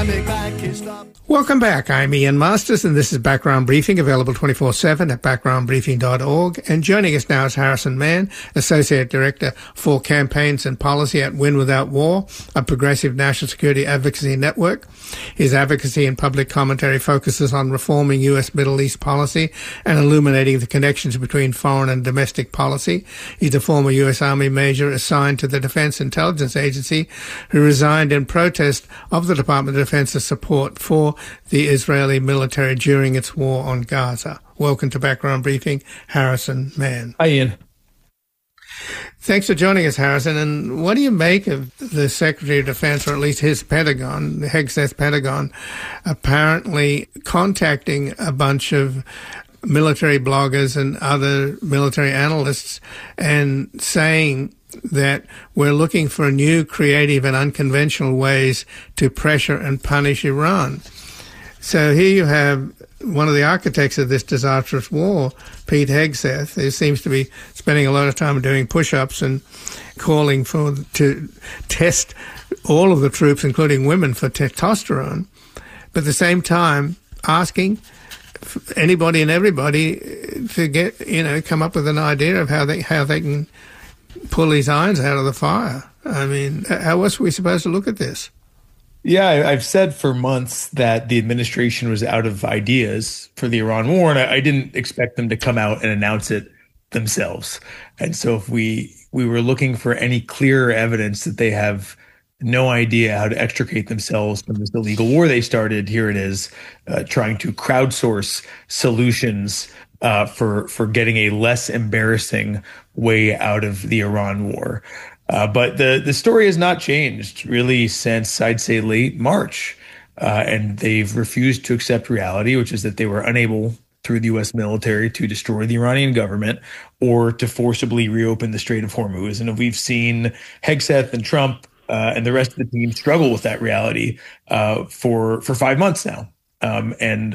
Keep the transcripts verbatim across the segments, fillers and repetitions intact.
Welcome back. I'm Ian Masters, and this is Background Briefing, available twenty-four seven at background briefing dot org. And joining us now is Harrison Mann, Associate Director for Campaigns and Policy at Win Without War, a progressive national security advocacy network. His advocacy and public commentary focuses on reforming U S Middle East policy and illuminating the connections between foreign and domestic policy. He's a former U S Army major assigned to the Defense Intelligence Agency who resigned in protest of the Department of Defense's support for the Israeli military during its war on Gaza. Welcome to Background Briefing, Harrison Mann. Hi, Ian. Thanks for joining us, Harrison. And what do you make of the Secretary of Defense, or at least his Pentagon, the Hegseth Pentagon, apparently contacting a bunch of military bloggers and other military analysts and saying that we're looking for new, creative and unconventional ways to pressure and punish Iran? So here you have one of the architects of this disastrous war, Pete Hegseth, who seems to be spending a lot of time doing push-ups and calling for to test all of the troops, including women, for testosterone, but at the same time asking anybody and everybody to get, you know, come up with an idea of how they how they can pull these irons out of the fire. I mean, how else are we supposed to look at this? Yeah, I've said for months that the administration was out of ideas for the Iran war, and I didn't expect them to come out and announce it themselves. And so if we we were looking for any clearer evidence that they have no idea how to extricate themselves from this illegal war they started, here it is, uh, trying to crowdsource solutions uh, for for getting a less embarrassing way out of the Iran war. Uh, but the, the story has not changed really since, I'd say, late March. Uh, and they've refused to accept reality, which is that they were unable through the U S military to destroy the Iranian government or to forcibly reopen the Strait of Hormuz. And we've seen Hegseth and Trump uh, and the rest of the team struggle with that reality uh, for, for five months now. Um, and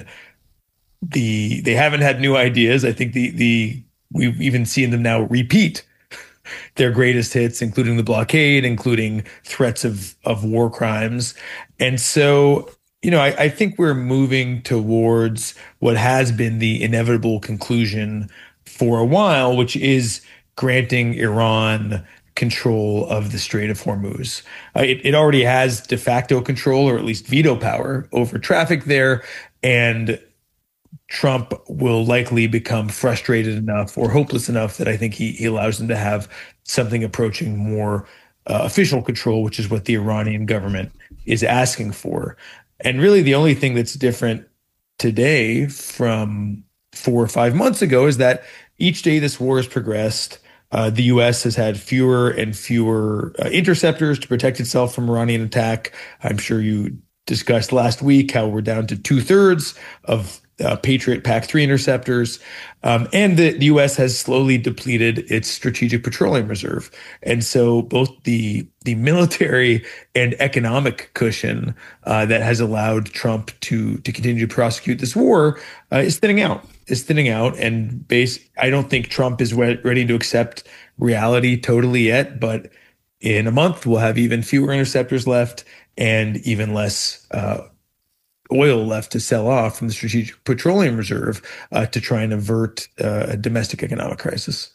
the they haven't had new ideas. I think the the we've even seen them now repeat their greatest hits, including the blockade, including threats of, of war crimes. And so, you know, I, I think we're moving towards what has been the inevitable conclusion for a while, which is granting Iran control of the Strait of Hormuz. Uh, it, it already has de facto control, or at least veto power, over traffic there. And Trump will likely become frustrated enough or hopeless enough that I think he, he allows them to have something approaching more uh, official control, which is what the Iranian government is asking for. And really the only thing that's different today from four or five months ago is that each day this war has progressed, uh, the U S has had fewer and fewer uh, interceptors to protect itself from Iranian attack. I'm sure you discussed last week how we're down to two thirds of Uh, Patriot P A C three interceptors, um, and the, the U S has slowly depleted its strategic petroleum reserve. And so both the the military and economic cushion uh, that has allowed Trump to to continue to prosecute this war uh, is thinning out, is thinning out. And base, I don't think Trump is re- ready to accept reality totally yet, but in a month we'll have even fewer interceptors left and even less uh oil left to sell off from the strategic petroleum reserve uh, to try and avert uh, a domestic economic crisis.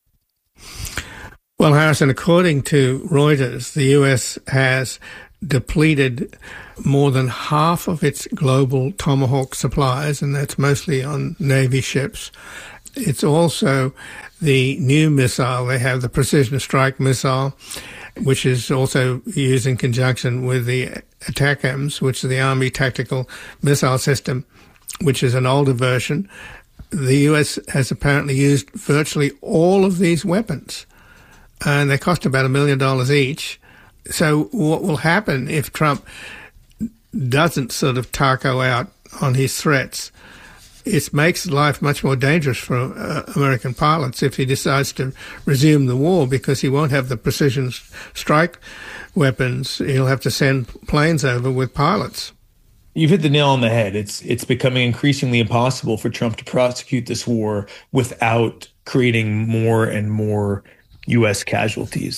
Well, Harrison, according to Reuters, the U S has depleted more than half of its global Tomahawk supplies, and that's mostly on Navy ships. It's also the new missile. They have the Precision Strike missile, which is also used in conjunction with the ATACMS, which is the Army Tactical Missile System, which is an older version. The U S has apparently used virtually all of these weapons, and they cost about a million dollars each. So what will happen if Trump doesn't sort of taco out on his threats? It makes life much more dangerous for uh, American pilots if he decides to resume the war, because he won't have the precision strike weapons. He'll have to send planes over with pilots. You've hit the nail on the head. It's it's becoming increasingly impossible for Trump to prosecute this war without creating more and more U S casualties.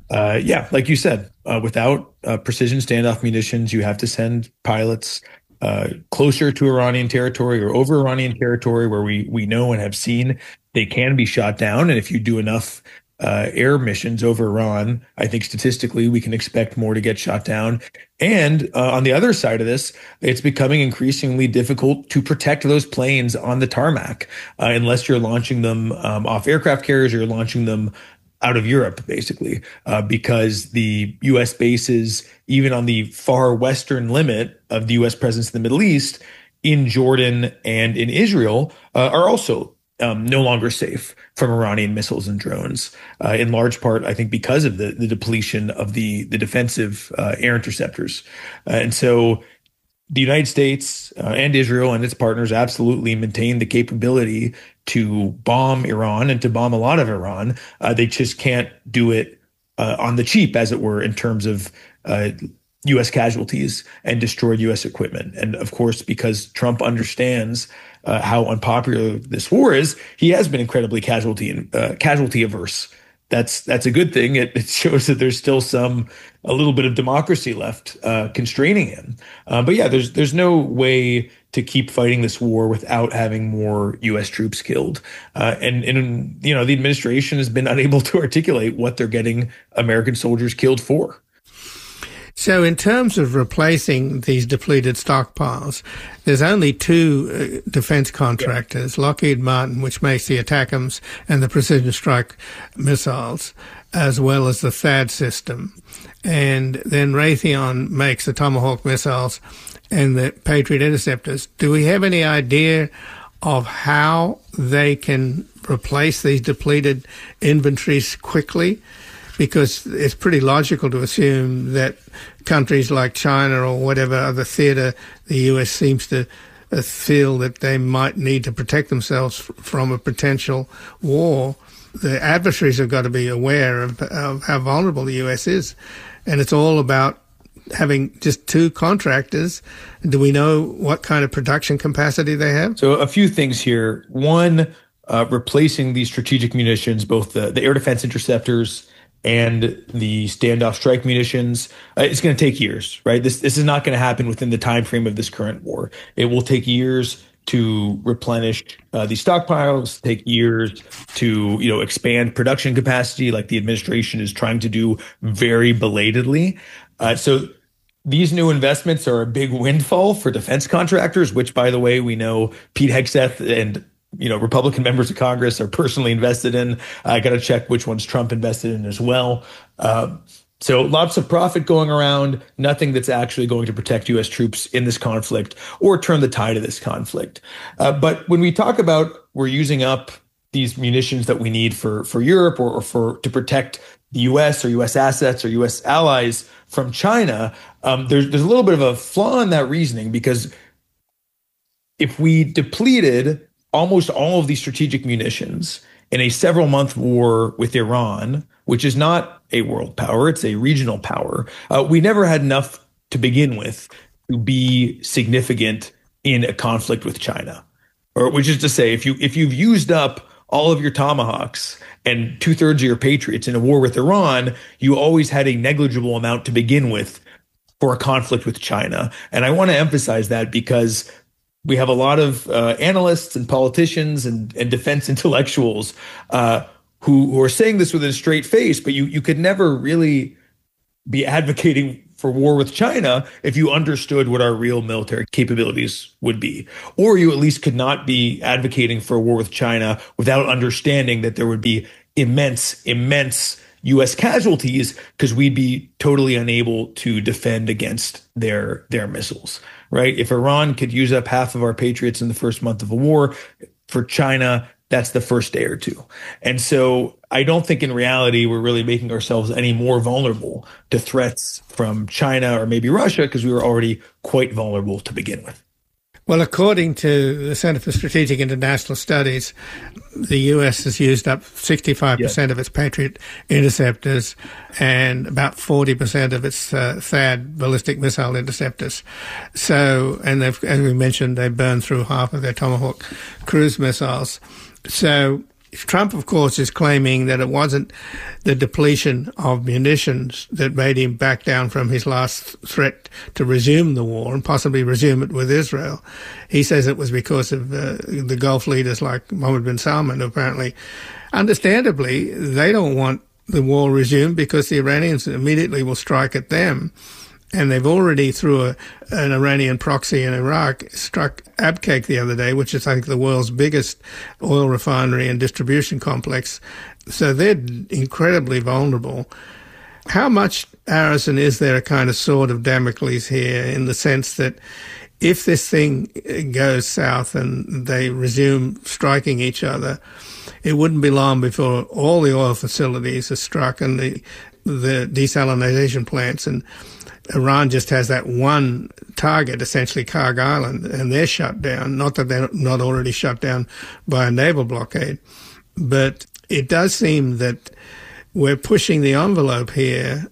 Uh, yeah, like you said, uh, without uh, precision standoff munitions, you have to send pilots uh, closer to Iranian territory or over Iranian territory where we we know and have seen they can be shot down. And if you do enough uh, air missions over Iran, I think statistically we can expect more to get shot down. And uh, on the other side of this, it's becoming increasingly difficult to protect those planes on the tarmac uh, unless you're launching them um, off aircraft carriers or you're launching them out of Europe, basically, uh, because the U S bases, even on the far western limit of the U S presence in the Middle East, in Jordan and in Israel, uh, are also um, no longer safe from Iranian missiles and drones, uh, in large part, I think, because of the, the depletion of the, the defensive uh, air interceptors. Uh, and so the United States uh, and Israel and its partners absolutely maintain the capability to bomb Iran and to bomb a lot of Iran. Uh, they just can't do it uh, on the cheap, as it were, in terms of uh, U S casualties and destroyed U S equipment. And of course, because Trump understands uh, how unpopular this war is, he has been incredibly casualty and uh, casualty averse. That's that's a good thing. It, it shows that there's still some a little bit of democracy left uh, constraining him. Uh, but yeah, there's there's no way to keep fighting this war without having more U S troops killed. Uh, and and you know the administration has been unable to articulate what they're getting American soldiers killed for. So in terms of replacing these depleted stockpiles, there's only two uh, defense contractors, yeah. Lockheed Martin, which makes the ATACMS and the precision strike missiles, as well as the THAAD system. And then Raytheon makes the Tomahawk missiles and the Patriot interceptors. Do we have any idea of how they can replace these depleted inventories quickly? Because it's pretty logical to assume that countries like China or whatever other theater the U S seems to uh, feel that they might need to protect themselves f- from a potential war, the adversaries have got to be aware of, of how vulnerable the U S is. And it's all about having just two contractors. Do we know what kind of production capacity they have? So a few things here. One, uh, replacing these strategic munitions, both the, the air defense interceptors and the standoff strike munitions, uh, it's going to take years, right? This this is not going to happen within the time frame of this current war. It will take years to replenish uh, these stockpiles, take years to you know expand production capacity, like the administration is trying to do very belatedly. Uh, so these new investments are a big windfall for defense contractors, which, by the way, we know Pete Hegseth and you know, Republican members of Congress are personally invested in. I got to check which ones Trump invested in as well. Uh, so lots of profit going around, nothing that's actually going to protect U S troops in this conflict or turn the tide of this conflict. Uh, but when we talk about we're using up these munitions that we need for, for Europe or, or for to protect the U S or U S assets or U S allies from China, um, there's, there's a little bit of a flaw in that reasoning, because if we depleted almost all of these strategic munitions in a several month war with Iran, which is not a world power, it's a regional power, uh, we never had enough to begin with to be significant in a conflict with China. Or which is to say, if you if you've used up all of your Tomahawks and two thirds of your Patriots in a war with Iran, you always had a negligible amount to begin with for a conflict with China. And I want to emphasize that because we have a lot of uh, analysts and politicians and, and defense intellectuals uh, who, who are saying this with a straight face, but you, you could never really be advocating for war with China if you understood what our real military capabilities would be. Or you at least could not be advocating for a war with China without understanding that there would be immense, immense U S casualties, because we'd be totally unable to defend against their their missiles, right? If Iran could use up half of our Patriots in the first month of a war, for China, that's the first day or two. And so I don't think in reality we're really making ourselves any more vulnerable to threats from China or maybe Russia, because we were already quite vulnerable to begin with. Well, according to the Center for Strategic International Studies, the U S has used up sixty-five percent yes. of its Patriot interceptors and about forty percent of its uh, THAAD ballistic missile interceptors. So, and they've, as we mentioned, they burned through half of their Tomahawk cruise missiles. So Trump, of course, is claiming that it wasn't the depletion of munitions that made him back down from his last threat to resume the war and possibly resume it with Israel. He says it was because of uh, the Gulf leaders like Mohammed bin Salman, who apparently, understandably, they don't want the war resumed because the Iranians immediately will strike at them. And they've already, through a, an Iranian proxy in Iraq, struck Abqaiq the other day, which is, I think, the world's biggest oil refinery and distribution complex. So they're incredibly vulnerable. How much, Harrison, is there a kind of sword of Damocles here in the sense that if this thing goes south and they resume striking each other, it wouldn't be long before all the oil facilities are struck and the, the desalination plants, and Iran just has that one target, essentially Karg Island, and they're shut down. Not that they're not already shut down by a naval blockade, but it does seem that we're pushing the envelope here,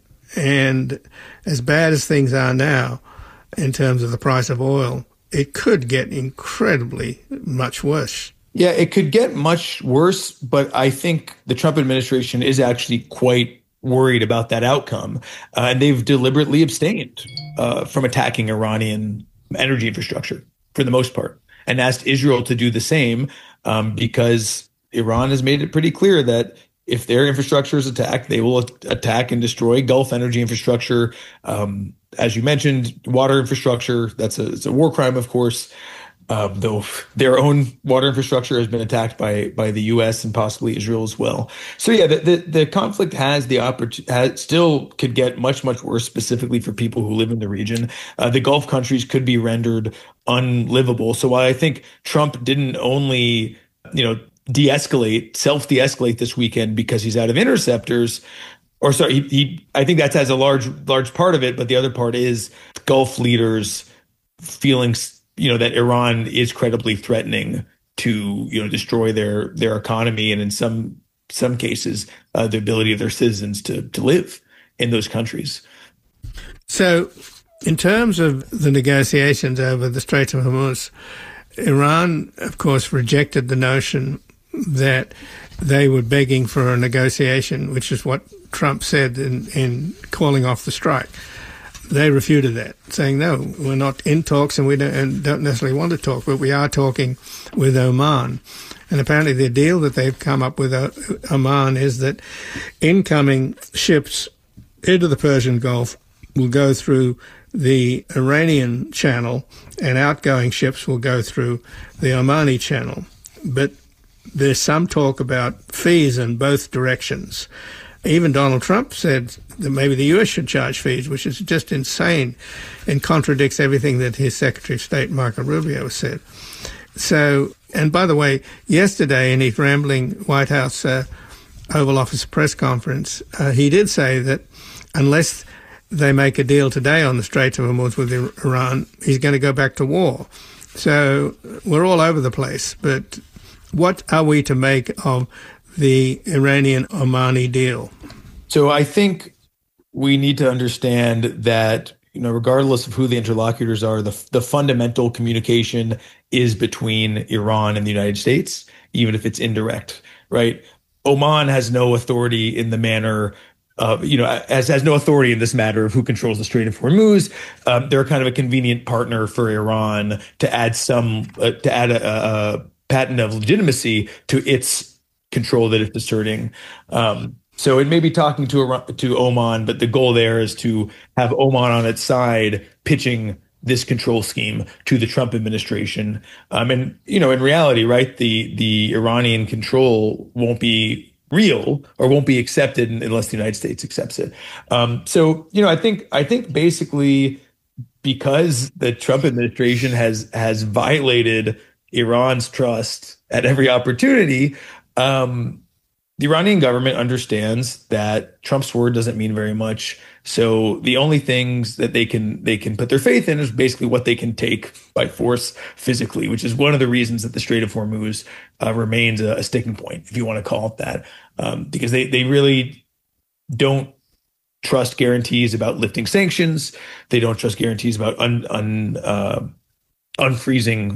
and as bad as things are now in terms of the price of oil, it could get incredibly much worse. Yeah, it could get much worse, but I think the Trump administration is actually quite worried about that outcome. Uh, and they've deliberately abstained uh, from attacking Iranian energy infrastructure for the most part, and asked Israel to do the same um, because Iran has made it pretty clear that if their infrastructure is attacked, they will attack and destroy Gulf energy infrastructure. Um, as you mentioned, water infrastructure, that's a, it's a war crime, of course. Um, though their own water infrastructure has been attacked by by the U S and possibly Israel as well. So yeah, the the, the conflict has the opportunity, still could get much much worse, specifically for people who live in the region. Uh, the Gulf countries could be rendered unlivable. So while I think Trump didn't only, you know, de-escalate, self de-escalate this weekend because he's out of interceptors, or sorry, he, he I think that has a large large part of it, but the other part is Gulf leaders feeling, you know, that Iran is credibly threatening to, you know, destroy their their economy, and in some some cases, uh, the ability of their citizens to to live in those countries. So, in terms of the negotiations over the Strait of Hormuz, Iran, of course, rejected the notion that they were begging for a negotiation, which is what Trump said in, in calling off the strike. They refuted that, saying, no, we're not in talks and we don't, and don't necessarily want to talk, but we are talking with Oman. And apparently the deal that they've come up with Oman is that incoming ships into the Persian Gulf will go through the Iranian channel and outgoing ships will go through the Omani channel. But there's some talk about fees in both directions. Even Donald Trump said that maybe the U S should charge fees, which is just insane and contradicts everything that his Secretary of State, Marco Rubio, said. So, and by the way, yesterday in his rambling White House uh, Oval Office press conference, uh, he did say that unless they make a deal today on the Straits of Hormuz with Iran, he's going to go back to war. So we're all over the place. But what are we to make of the Iranian-Omani deal? So I think we need to understand that, you know, regardless of who the interlocutors are, the the fundamental communication is between Iran and the United States, even if it's indirect, right? Oman has no authority in the manner of, you know, has, has no authority in this matter of who controls the Strait of Hormuz. Um, they're kind of a convenient partner for Iran to add some, uh, to add a, a patent of legitimacy to its control that it's asserting. Um, so it may be talking to Iran, to Oman, but the goal there is to have Oman on its side pitching this control scheme to the Trump administration. Um, and, you know, in reality, right, the the Iranian control won't be real or won't be accepted unless the United States accepts it. Um, so, you know, I think I think basically because the Trump administration has has violated Iran's trust at every opportunity, um, the Iranian government understands that Trump's word doesn't mean very much. So the only things that they can they can put their faith in is basically what they can take by force physically, which is one of the reasons that the Strait of Hormuz uh, remains a, a sticking point, if you want to call it that, um, because they they really don't trust guarantees about lifting sanctions. They don't trust guarantees about un, un, uh, unfreezing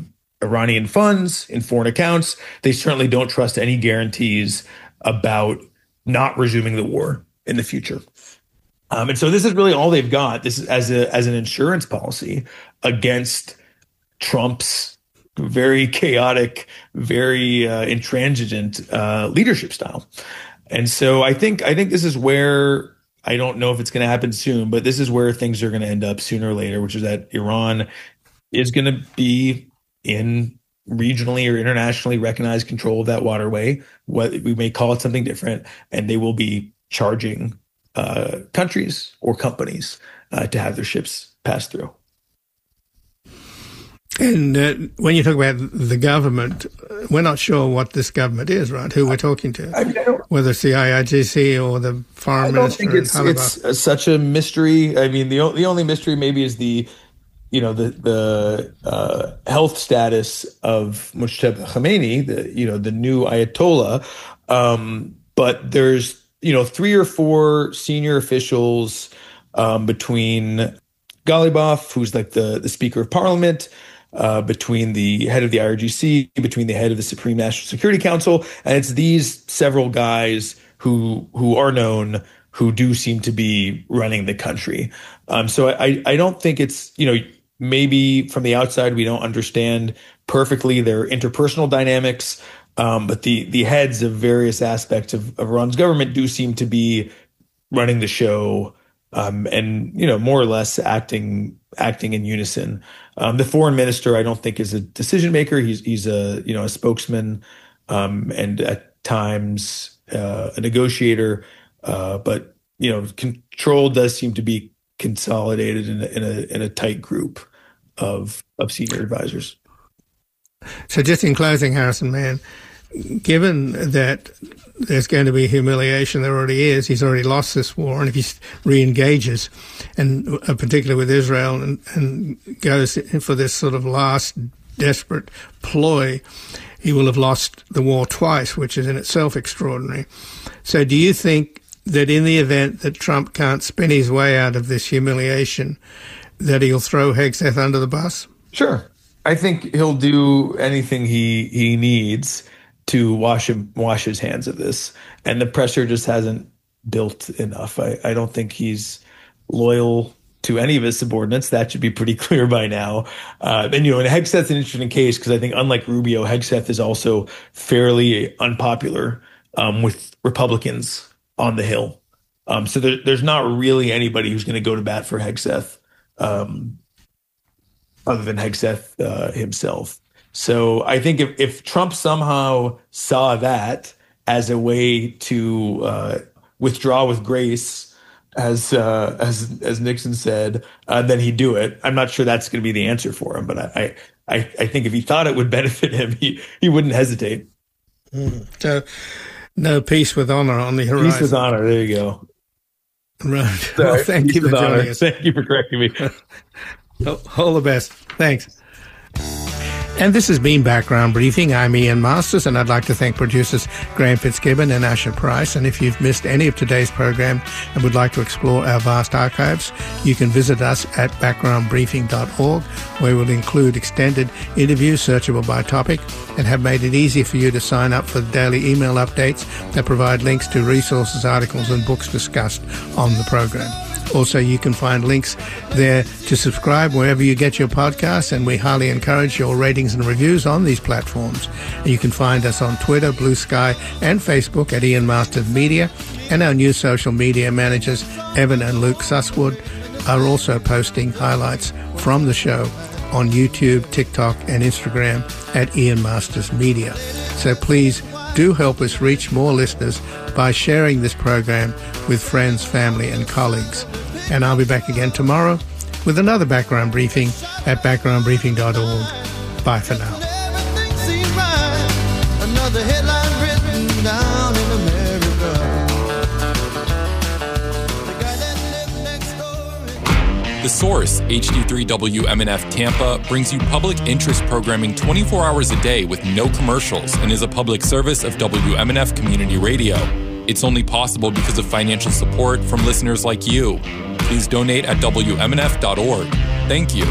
Iranian funds, in foreign accounts. They certainly don't trust any guarantees about not resuming the war in the future. Um, and so this is really all they've got. This is as a as an insurance policy against Trump's very chaotic, very uh, intransigent uh, leadership style. And so I think I think this is where, I don't know if it's going to happen soon, but this is where things are going to end up sooner or later, which is that Iran is going to be in regionally or internationally recognized control of that waterway. What we may call it something different, and they will be charging uh, countries or companies uh, to have their ships pass through. And uh, when you talk about the government, we're not sure what this government is, right? Who we're talking to, I mean, I whether it's the I R G C or the foreign I don't minister. think it's, it's such a mystery. I mean, the the only mystery maybe is the, you know, the the uh, health status of Mojtaba Khamenei, the you know the new Ayatollah. Um, but there's you know three or four senior officials um, between Ghalibaf, who's like the the Speaker of Parliament. Uh, between the head of the I R G C, between the head of the Supreme National Security Council, and it's these several guys who who are known who do seem to be running the country. Um, so I I don't think it's, you know, maybe from the outside we don't understand perfectly their interpersonal dynamics, um, but the the heads of various aspects of, of Iran's government do seem to be running the show, um, and you know more or less acting acting in unison. Um, the foreign minister, I don't think, is a decision maker. He's he's a you know a spokesman, um, and at times uh, a negotiator. Uh, but you know, control does seem to be consolidated in a, in a in a tight group of of senior advisors. So, just in closing, Harrison Mann, given that there's going to be humiliation, there already is. He's already lost this war, and if he re-engages, and uh, particularly with Israel, and, and goes for this sort of last desperate ploy, he will have lost the war twice, which is in itself extraordinary. So do you think that in the event that Trump can't spin his way out of this humiliation, that he'll throw Hegseth under the bus? Sure. I think he'll do anything he he needs to wash him, wash his hands of this. And the pressure just hasn't built enough. I, I don't think he's loyal to any of his subordinates. That should be pretty clear by now. Uh, and, you know, and Hegseth's an interesting case because I think unlike Rubio, Hegseth is also fairly unpopular um, with Republicans on the Hill. Um, so there, there's not really anybody who's going to go to bat for Hegseth um, other than Hegseth uh, himself. So I think if, if Trump somehow saw that as a way to uh, withdraw with grace, as uh, as as Nixon said, uh, then he'd do it. I'm not sure that's going to be the answer for him, but I, I I think if he thought it would benefit him, he he wouldn't hesitate. Mm. So no peace with honor on the horizon. Peace with honor. There you go. Right. Sorry, well, thank peace you for joining honor. us. Thank you for correcting me. All the best. Thanks. And this has been Background Briefing. I'm Ian Masters, and I'd like to thank producers Graham Fitzgibbon and Asher Price. And if you've missed any of today's program and would like to explore our vast archives, you can visit us at background briefing dot org, where we'll include extended interviews searchable by topic and have made it easy for you to sign up for the daily email updates that provide links to resources, articles, and books discussed on the program. Also, you can find links there to subscribe wherever you get your podcasts, and we highly encourage your ratings and reviews on these platforms. And you can find us on Twitter, Blue Sky, and Facebook at Ian Masters Media, and our new social media managers, Evan and Luke Susswood, are also posting highlights from the show on YouTube, TikTok, and Instagram at Ian Masters Media. So please do help us reach more listeners by sharing this program with friends, family, and colleagues. And I'll be back again tomorrow with another Background Briefing at background briefing dot org. Bye for now. Another headline written down in America. The Source, H D three W M N F Tampa, brings you public interest programming twenty-four hours a day with no commercials and is a public service of W M N F Community Radio. It's only possible because of financial support from listeners like you. Please donate at W M N F dot org. Thank you.